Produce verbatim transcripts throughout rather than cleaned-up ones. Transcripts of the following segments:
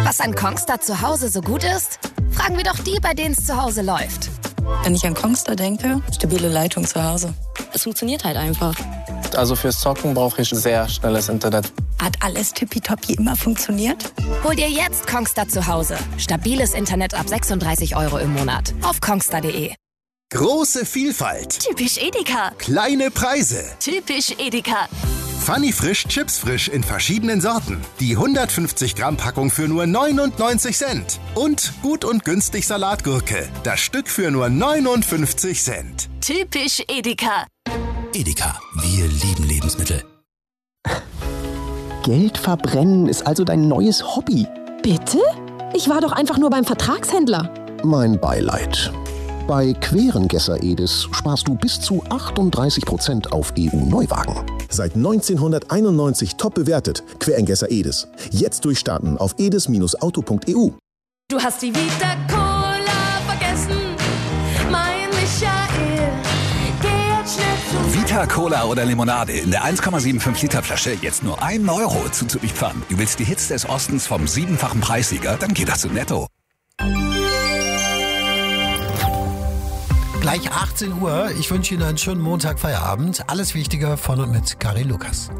Was an Kongstar zu Hause so gut ist? Fragen wir doch die, bei denen es zu Hause läuft. Wenn ich an Kongstar denke, stabile Leitung zu Hause. Es funktioniert halt einfach. Also fürs Zocken brauche ich sehr schnelles Internet. Hat alles tippitoppi immer funktioniert? Hol dir jetzt Kongstar zu Hause. Stabiles Internet ab sechsunddreißig Euro im Monat. Auf kongstar punkt de. Große Vielfalt. Typisch Edeka. Kleine Preise. Typisch Edeka. Funny Frisch, Chips frisch in verschiedenen Sorten. Die hundertfünfzig Gramm Packung für nur neunundneunzig Cent. Und gut und günstig Salatgurke. Das Stück für nur neunundfünfzig Cent. Typisch Edeka. Edeka, wir lieben Lebensmittel. Geld verbrennen ist also dein neues Hobby. Bitte? Ich war doch einfach nur beim Vertragshändler. Mein Beileid. Bei Querengesser Edis sparst du bis zu achtunddreißig Prozent auf E U-Neuwagen. Seit neunzehnhunderteinundneunzig top bewertet. Querengesser Edis. Jetzt durchstarten auf edis Bindestrich auto Punkt e u. Du hast die Vita Cola vergessen, mein Michael. Geh jetzt schnell zu Vita Cola oder Limonade in der eins Komma fünfundsiebzig Liter Flasche jetzt nur ein Euro zuzuliefernd. Du willst die Hits des Ostens vom siebenfachen Preissieger? Dann geh doch zu Netto. Gleich achtzehn Uhr. Ich wünsche Ihnen einen schönen Montag-Feierabend. Alles Wichtige von und mit Karin Lukas.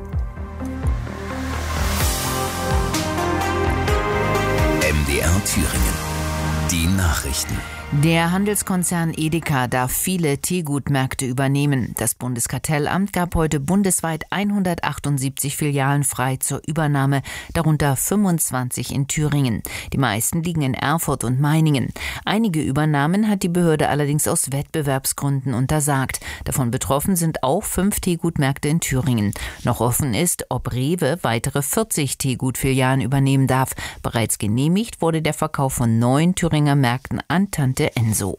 M D R Thüringen. Die Nachrichten. Der Handelskonzern Edeka darf viele Teegutmärkte übernehmen. Das Bundeskartellamt gab heute bundesweit hundertachtundsiebzig Filialen frei zur Übernahme, darunter fünfundzwanzig in Thüringen. Die meisten liegen in Erfurt und Meiningen. Einige Übernahmen hat die Behörde allerdings aus Wettbewerbsgründen untersagt. Davon betroffen sind auch fünf Teegutmärkte in Thüringen. Noch offen ist, ob Rewe weitere vierzig Teegutfilialen übernehmen darf. Bereits genehmigt wurde der Verkauf von neun Thüringer Märkten an Tante Enso.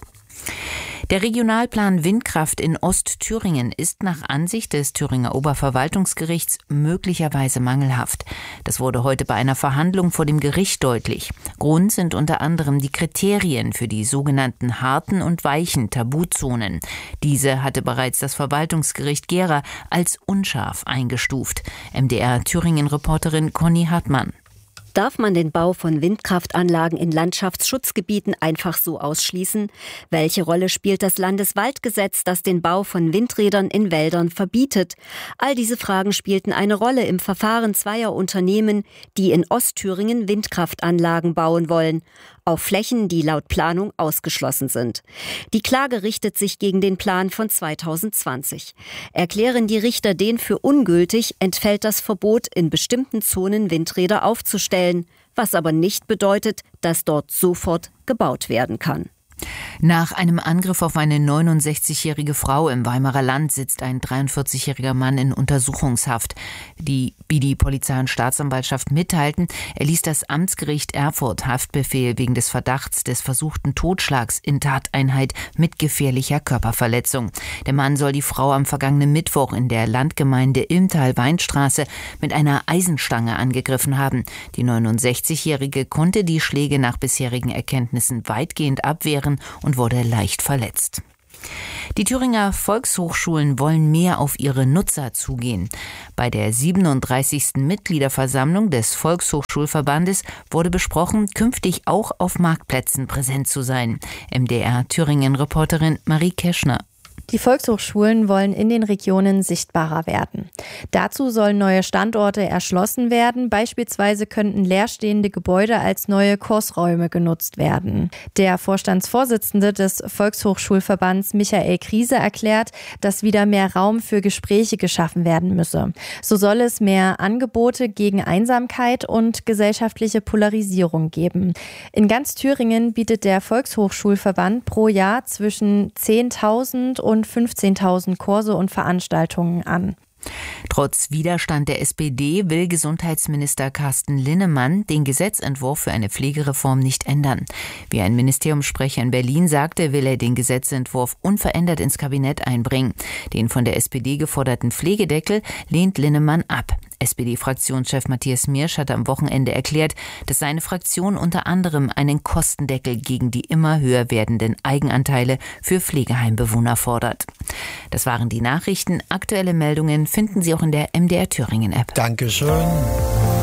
Der Regionalplan Windkraft in Ostthüringen ist nach Ansicht des Thüringer Oberverwaltungsgerichts möglicherweise mangelhaft. Das wurde heute bei einer Verhandlung vor dem Gericht deutlich. Grund sind unter anderem die Kriterien für die sogenannten harten und weichen Tabuzonen. Diese hatte bereits das Verwaltungsgericht Gera als unscharf eingestuft. M D R Thüringen-Reporterin Conny Hartmann. Darf man den Bau von Windkraftanlagen in Landschaftsschutzgebieten einfach so ausschließen? Welche Rolle spielt das Landeswaldgesetz, das den Bau von Windrädern in Wäldern verbietet? All diese Fragen spielten eine Rolle im Verfahren zweier Unternehmen, die in Ostthüringen Windkraftanlagen bauen wollen, auf Flächen, die laut Planung ausgeschlossen sind. Die Klage richtet sich gegen den Plan von zweitausendzwanzig. Erklären die Richter den für ungültig, entfällt das Verbot, in bestimmten Zonen Windräder aufzustellen, was aber nicht bedeutet, dass dort sofort gebaut werden kann. Nach einem Angriff auf eine neunundsechzigjährige Frau im Weimarer Land sitzt ein dreiundvierzigjähriger Mann in Untersuchungshaft. Die, wie die Polizei und Staatsanwaltschaft mitteilten, erließ das Amtsgericht Erfurt Haftbefehl wegen des Verdachts des versuchten Totschlags in Tateinheit mit gefährlicher Körperverletzung. Der Mann soll die Frau am vergangenen Mittwoch in der Landgemeinde Ilmtal-Weinstraße mit einer Eisenstange angegriffen haben. Die neunundsechzigjährige konnte die Schläge nach bisherigen Erkenntnissen weitgehend abwehren und wurde leicht verletzt. Die Thüringer Volkshochschulen wollen mehr auf ihre Nutzer zugehen. Bei der siebenunddreißigsten Mitgliederversammlung des Volkshochschulverbandes wurde besprochen, künftig auch auf Marktplätzen präsent zu sein. M D R Thüringen-Reporterin Marie Keschner. Die Volkshochschulen wollen in den Regionen sichtbarer werden. Dazu sollen neue Standorte erschlossen werden. Beispielsweise könnten leerstehende Gebäude als neue Kursräume genutzt werden. Der Vorstandsvorsitzende des Volkshochschulverbands Michael Kriese erklärt, dass wieder mehr Raum für Gespräche geschaffen werden müsse. So soll es mehr Angebote gegen Einsamkeit und gesellschaftliche Polarisierung geben. In ganz Thüringen bietet der Volkshochschulverband pro Jahr zwischen zehntausend und fünfzehntausend Kurse und Veranstaltungen an. Trotz Widerstand der S P D will Gesundheitsminister Carsten Linnemann den Gesetzentwurf für eine Pflegereform nicht ändern. Wie ein Ministeriumssprecher in Berlin sagte, will er den Gesetzentwurf unverändert ins Kabinett einbringen. Den von der S P D geforderten Pflegedeckel lehnt Linnemann ab. S P D-Fraktionschef Matthias Miersch hatte am Wochenende erklärt, dass seine Fraktion unter anderem einen Kostendeckel gegen die immer höher werdenden Eigenanteile für Pflegeheimbewohner fordert. Das waren die Nachrichten. Aktuelle Meldungen finden Sie auch in der M D R Thüringen-App. Dankeschön.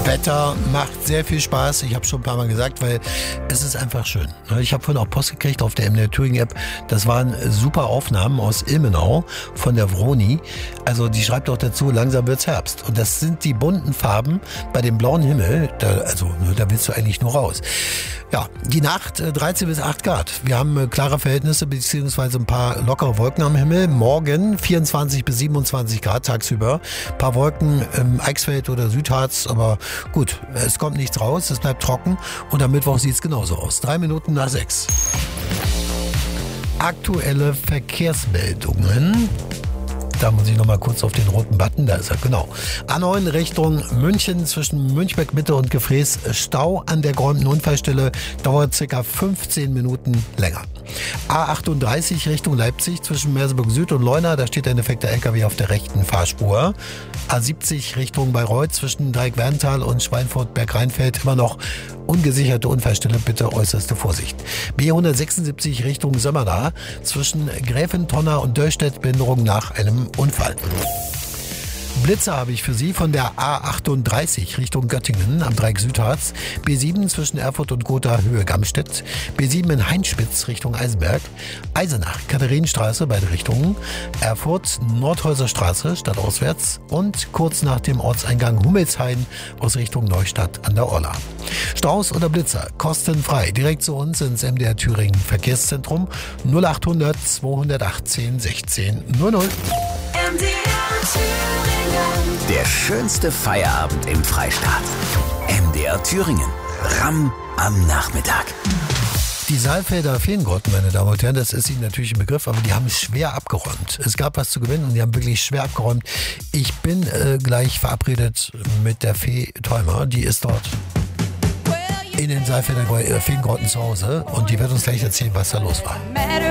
Wetter macht sehr viel Spaß. Ich habe schon ein paar Mal gesagt, weil es ist einfach schön. Ich habe vorhin auch Post gekriegt auf der M D R Thüringen App. Das waren super Aufnahmen aus Ilmenau von der Vroni. Also die schreibt auch dazu, langsam wird's Herbst. Und das sind die bunten Farben bei dem blauen Himmel. Da, also da willst du eigentlich nur raus. Ja, die Nacht dreizehn bis acht Grad. Wir haben klare Verhältnisse beziehungsweise ein paar lockere Wolken am Himmel. Morgen vierundzwanzig bis siebenundzwanzig Grad tagsüber. Ein paar Wolken im Eichsfeld oder Südharz, aber gut, es kommt nichts raus, es bleibt trocken und am Mittwoch sieht es genauso aus. Drei Minuten nach sechs. Aktuelle Verkehrsmeldungen. Da muss ich noch mal kurz auf den roten Button, da ist er, genau. A neun Richtung München zwischen Münchberg Mitte und Gefrees. Stau an der geräumten Unfallstelle, dauert circa fünfzehn Minuten länger. A achtunddreißig Richtung Leipzig zwischen Merseburg Süd und Leuna, da steht ein defekter L K W auf der rechten Fahrspur. A siebzig Richtung Bayreuth zwischen Dreieck-Werntal und Schweinfurt-Berg-Rheinfeld immer noch ungesicherte Unfallstelle, bitte äußerste Vorsicht. B hundertsechsundsiebzig Richtung Sömmerda zwischen Gräfentonner und Döllstedt, Behinderung nach einem Unfall. Blitzer habe ich für Sie von der A achtunddreißig Richtung Göttingen am Dreieck Südharz, B sieben zwischen Erfurt und Gotha Höhe Gamstedt, B sieben in Heinspitz Richtung Eisenberg, Eisenach Katharinenstraße beide Richtungen, Erfurt Nordhäuser Straße stadtauswärts und kurz nach dem Ortseingang Hummelshain aus Richtung Neustadt an der Orla. Staus oder Blitzer kostenfrei direkt zu uns ins M D R Thüringen Verkehrszentrum null achthundert zweihundertachtzehn sechzehn null null. M D R Thüringen. Der schönste Feierabend im Freistaat. M D R Thüringen. Ramm am Nachmittag. Die Saalfelder Feengrotten, meine Damen und Herren, das ist Ihnen natürlich ein Begriff, aber die haben schwer abgeräumt. Es gab was zu gewinnen und die haben wirklich schwer abgeräumt. Ich bin äh, gleich verabredet mit der Fee Teumer, die ist dort in den Saalfelder Feengrotten zu Hause und die wird uns gleich erzählen, was da los war.